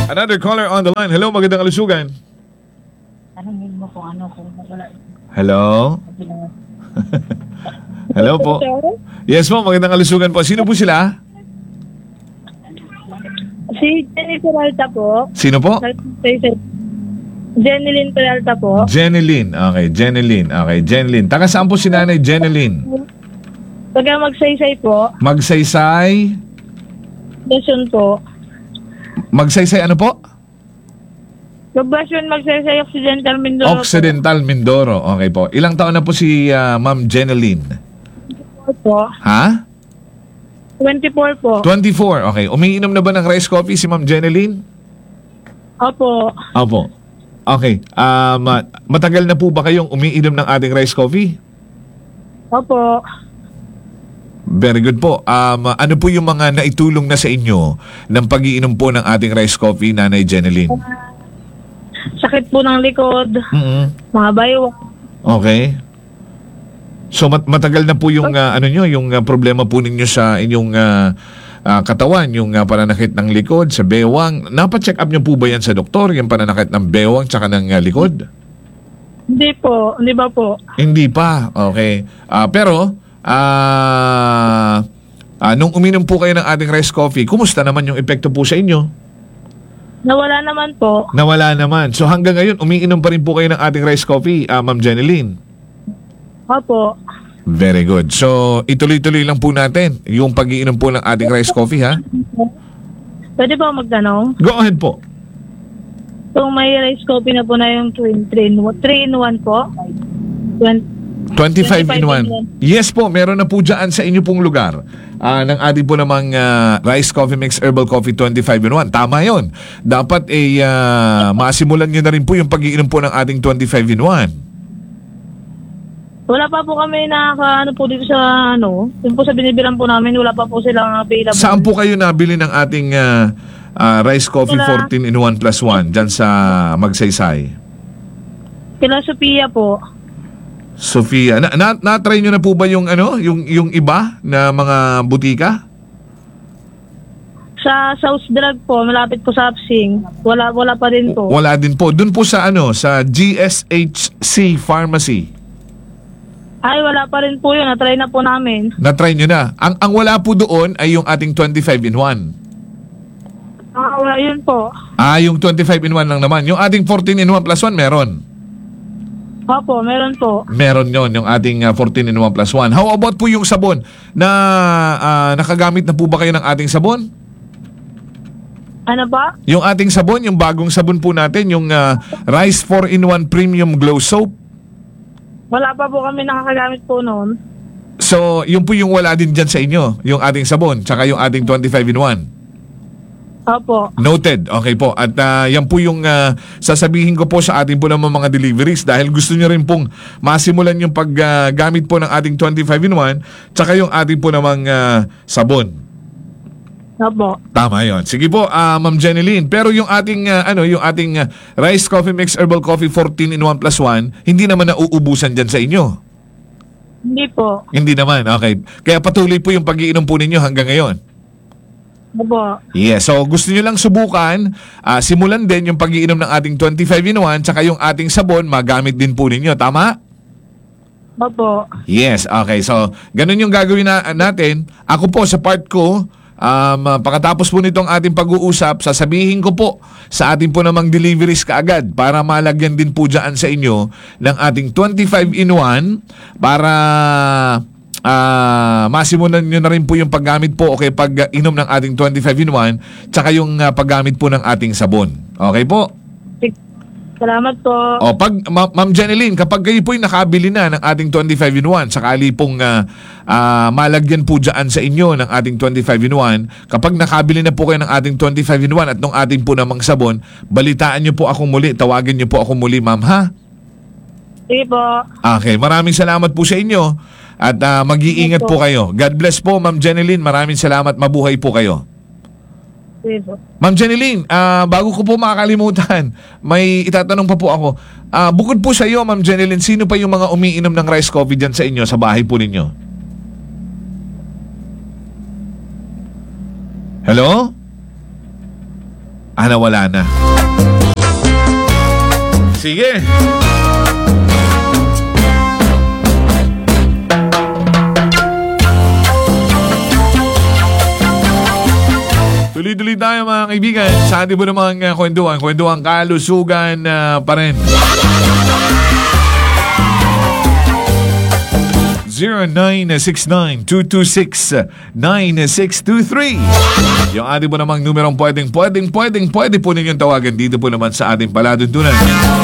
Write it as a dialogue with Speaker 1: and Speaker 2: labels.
Speaker 1: Another caller on the line. Hello, magandang kalusugan.
Speaker 2: Tanungin mo kung ano kung wala.
Speaker 1: Hello? Hello po. Yes po, magandang kalusugan po. Sino po sila?
Speaker 2: Si Jenny Peralta po.
Speaker 1: Sino po?
Speaker 2: Jenilyn Peralta po.
Speaker 1: Jenilyn. Okay, Jenilyn. Okay, Jenilyn. Taga saan po si Nanay Jenilyn?
Speaker 2: Taga Magsaysay po.
Speaker 1: Magsaysay.
Speaker 2: Luzon po.
Speaker 1: Magsaysay ano po?
Speaker 2: Poblasyon Magsaysay Occidental Mindoro.
Speaker 1: Occidental Mindoro. Okay po. Ilang taon na po si Ma'am Jenilyn?
Speaker 2: Po.
Speaker 1: Ha?
Speaker 2: 24 po.
Speaker 1: 24. Okay. Umiinom na ba ng rice coffee si Ma'am Jenilyn?
Speaker 2: Opo.
Speaker 1: Opo. Okay. Matagal na po ba kayong umiinom ng ating rice coffee?
Speaker 2: Opo.
Speaker 1: Very good po. Ano po yung mga naitulong na sa inyo ng pag-iinom po ng ating rice coffee, Nanay Jenilyn?
Speaker 2: Sakit po ng likod. Mga baywang.
Speaker 1: Okay. So matagal na po yung ano nyo, yung problema po ninyo sa inyong katawan, yung pananakit ng likod, sa bewang. Napa-check up nyo po ba yan sa doktor, yung pananakit ng bewang tsaka ng likod?
Speaker 2: Hindi po. Hindi ba po?
Speaker 1: Hindi pa. Okay. Pero nung uminom po kayo ng ating rice coffee, kumusta naman yung epekto po sa inyo?
Speaker 2: Nawala naman po.
Speaker 1: Nawala naman. So hanggang ngayon, umiinom pa rin po kayo ng ating rice coffee, Ma'am Jenilyn?
Speaker 2: Opo.
Speaker 1: Very good. So ituloy-tuloy lang po natin yung pag-iinom po ng ating rice coffee, ha?
Speaker 2: Pwede ba magtanong?
Speaker 1: Go ahead po.
Speaker 2: Kung may rice coffee na po na yung 3 in 1 po.
Speaker 1: 25 in 1. Yes po, meron na po dyan sa inyo pong lugar ng ating po namang Rice Coffee Mix Herbal Coffee 25 in 1. Tama yon. Dapat masimulan nyo na rin po yung pag-iinom po ng ating 25 in 1.
Speaker 2: Wala pa po kami ano po dito sa yung po sa binibilan po namin, wala pa po silang available.
Speaker 1: Saan po kayo nabili ng ating Rice Coffee 14 in 1 plus 1 dyan sa Magsaysay?
Speaker 2: Kila Sophia po.
Speaker 1: Sophia, na-try nyo na po ba yung yung iba na mga butika?
Speaker 2: Sa South Drug po, malapit po sa Apsing. Wala pa din po.
Speaker 1: Wala din po. Doon po sa sa GSHC Pharmacy.
Speaker 2: Ay, wala pa rin po yun. Na-try na po namin.
Speaker 1: Na-try nyo na. Ang wala po doon ay yung ating 25 in 1.
Speaker 2: Wala yun po.
Speaker 1: Yung 25 in 1 lang naman. Yung ating 14 in 1 plus 1 meron.
Speaker 2: Opo, meron po.
Speaker 1: Meron yon yung ating 14 in 1 plus 1. How about po yung sabon? Nakagamit na po ba kayo ng ating sabon?
Speaker 2: Ano ba?
Speaker 1: Yung ating sabon, yung bagong sabon po natin, yung Rice 4 in 1 Premium Glow Soap.
Speaker 2: Wala pa po kami nakakagamit po noon.
Speaker 1: So, yun po yung wala din dyan sa inyo, yung ating sabon, tsaka yung ating 25 in 1.
Speaker 2: Opo.
Speaker 1: Noted. Okay po. At yan po yung sasabihin ko po sa ating po naman mga deliveries dahil gusto nyo rin pong masimulan yung paggamit po ng ating 25 in 1 tsaka yung ating po namang sabon.
Speaker 2: Opo.
Speaker 1: Tama yon. Sige po, Ma'am Jenilyn. Pero yung ating yung ating Rice Coffee Mix Herbal Coffee 14 in 1 plus 1, hindi naman nauubusan dyan sa inyo.
Speaker 2: Hindi po.
Speaker 1: Hindi naman. Okay. Kaya patuloy po yung pag-iinom po ninyo hanggang ngayon.
Speaker 2: Opo.
Speaker 1: Yes, so gusto nyo lang subukan, simulan din yung pag-iinom ng ating 25 in 1 tsaka yung ating sabon, magamit din po ninyo, tama?
Speaker 2: Opo.
Speaker 1: Yes, okay. So, ganun yung gagawin natin. Ako po, sa part ko, pagkatapos po nitong ating pag-uusap, sasabihin ko po sa ating po namang deliveries kaagad para malagyan din po dyan sa inyo ng ating 25 in 1 para masimulan nyo na rin po yung paggamit po pag-inom ng ating 25 in 1 tsaka yung paggamit po ng ating sabon. Okay po?
Speaker 2: Salamat po.
Speaker 1: Ma'am Jenilyn, kapag kayo po yung nakabili na ng ating 25 in 1, sakali pong malagyan po dyan sa inyo ng ating 25 in 1, kapag nakabili na po kayo ng ating 25 in 1 at ng ating po namang sabon, balitaan nyo po ako muli, tawagin nyo po ako muli, ma'am, ha?
Speaker 2: Sige po.
Speaker 1: Okay, maraming salamat po sa inyo at mag-iingat po kayo. God bless po, Ma'am Jenilyn. Maraming salamat. Mabuhay po kayo.
Speaker 2: Sige po.
Speaker 1: Ma'am Jenilyn, bago ko po makakalimutan, may itatanong pa po ako. Bukod po sa iyo, Ma'am Jenilyn, sino pa yung mga umiinom ng rice coffee dyan sa inyo, sa bahay po ninyo? Hello? nawala na. Sige. Tuloy-tuloy tayo mga kaibigan sa ating po namang kwentuhan kalusugan pa rin. 0969-226-9623. Yung ating po namang numerong pwede po ninyong tawagan dito po naman sa ating palatuntunan.